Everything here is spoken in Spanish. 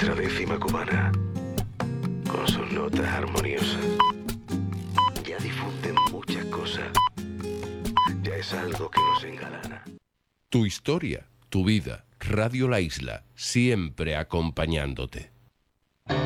nuestra décima cubana, con sus notas armoniosas, ya difunden muchas cosas. Ya es algo que nos engalana. Tu historia, tu vida, Radio La Isla, siempre acompañándote.